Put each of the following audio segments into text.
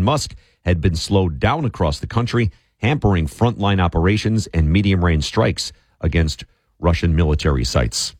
Musk had been slowed down across the country, hampering frontline operations and medium-range strikes against Russian military sites.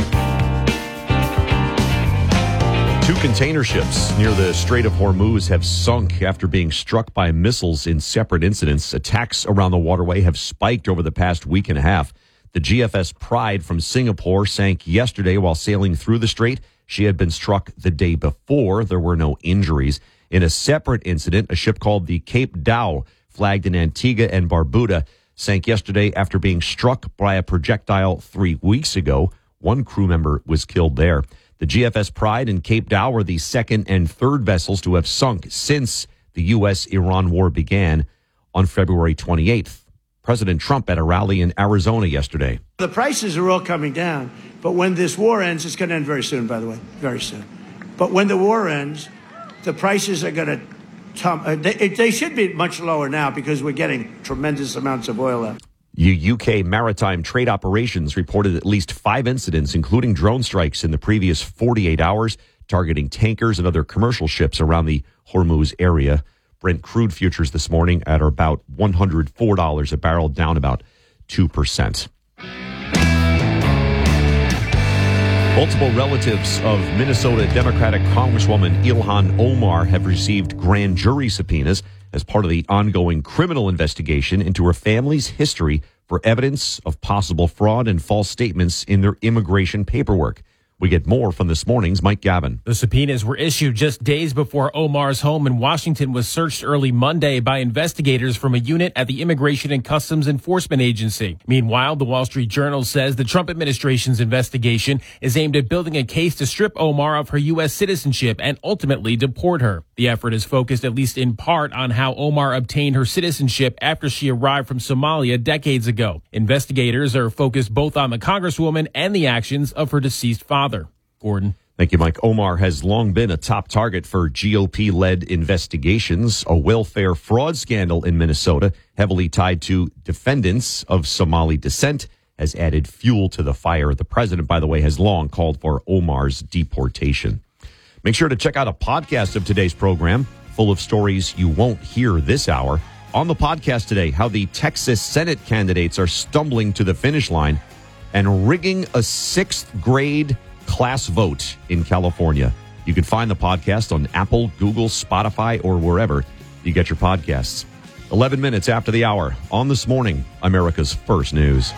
2 container ships near the Strait of Hormuz have sunk after being struck by missiles in separate incidents. Attacks around the waterway have spiked over the past week and a half. The GFS Pride from Singapore sank yesterday while sailing through the strait. She had been struck the day before. There were no injuries. In a separate incident, a ship called the Cape Dow, flagged in Antigua and Barbuda, sank yesterday after being struck by a projectile 3 weeks ago. One crew member was killed there. The GFS Pride and Cape Dow are the second and third vessels to have sunk since the U.S.-Iran war began on February 28th. President Trump at a rally in Arizona yesterday. The prices are all coming down, but when this war ends, it's going to end very soon, by the way, very soon. But when the war ends, the prices are going to they should be much lower now because we're getting tremendous amounts of oil out. UK Maritime Trade Operations reported at least 5 incidents, including drone strikes in the previous 48 hours, targeting tankers and other commercial ships around the Hormuz area. Brent crude futures this morning at about $104 a barrel, down about 2%. Multiple relatives of Minnesota Democratic Congresswoman Ilhan Omar have received grand jury subpoenas as part of the ongoing criminal investigation into her family's history for evidence of possible fraud and false statements in their immigration paperwork. We get more from this morning's Mike Gavin. The subpoenas were issued just days before Omar's home in Washington was searched early Monday by investigators from a unit at the Immigration and Customs Enforcement Agency. Meanwhile, the Wall Street Journal says the Trump administration's investigation is aimed at building a case to strip Omar of her U.S. citizenship and ultimately deport her. The effort is focused at least in part on how Omar obtained her citizenship after she arrived from Somalia decades ago. Investigators are focused both on the Congresswoman and the actions of her deceased father. Gordon. Thank you, Mike. Omar has long been a top target for GOP-led investigations. A welfare fraud scandal in Minnesota, heavily tied to defendants of Somali descent, has added fuel to the fire. The president, by the way, has long called for Omar's deportation. Make sure to check out a podcast of today's program, full of stories you won't hear this hour. On the podcast today, how the Texas Senate candidates are stumbling to the finish line and rigging a 6th grade class vote in California. You can find the podcast on Apple, Google, Spotify, or wherever you get your podcasts. 11 minutes after the hour on This Morning, America's First News.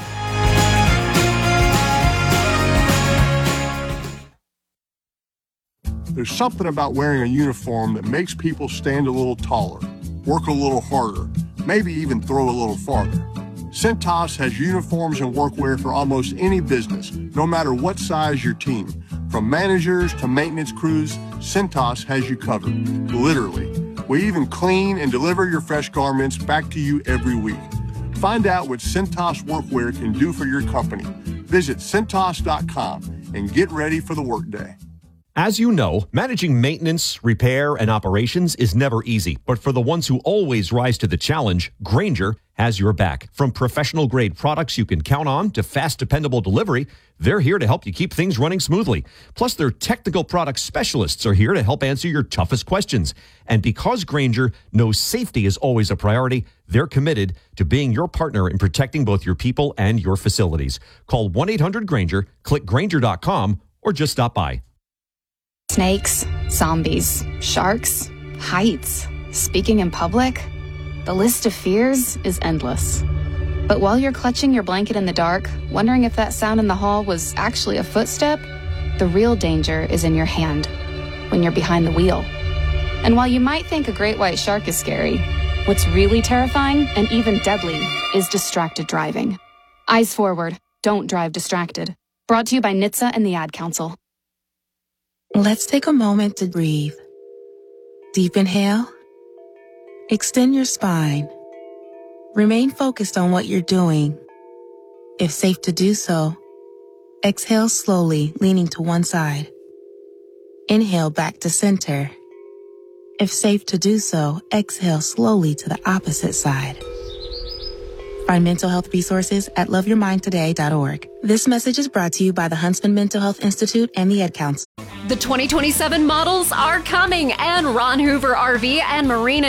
There's something about wearing a uniform that makes people stand a little taller, work a little harder, maybe even throw a little farther. Cintas has uniforms and workwear for almost any business, no matter what size your team. From managers to maintenance crews, Cintas has you covered, literally. We even clean and deliver your fresh garments back to you every week. Find out what Cintas workwear can do for your company. Visit Cintas.com and get ready for the workday. As you know, managing maintenance, repair, and operations is never easy. But for the ones who always rise to the challenge, Grainger has your back. From professional-grade products you can count on to fast, dependable delivery, they're here to help you keep things running smoothly. Plus, their technical product specialists are here to help answer your toughest questions. And because Grainger knows safety is always a priority, they're committed to being your partner in protecting both your people and your facilities. Call 1-800-GRAINGER, click Grainger.com, or just stop by. Snakes, zombies, sharks, heights, speaking in public. The list of fears is endless. But while you're clutching your blanket in the dark, wondering if that sound in the hall was actually a footstep, the real danger is in your hand, when you're behind the wheel. And while you might think a great white shark is scary, what's really terrifying and even deadly is distracted driving. Eyes forward, don't drive distracted. Brought to you by NHTSA and the Ad Council. Let's take a moment to breathe. Deep inhale. Extend your spine. Remain focused on what you're doing. If safe to do so, exhale slowly, leaning to one side. Inhale back to center. If safe to do so, exhale slowly to the opposite side. Find mental health resources at loveyourmindtoday.org. This message is brought to you by the Huntsman Mental Health Institute and the Ad Council. The 2027 models are coming, and Ron Hoover RV and Marine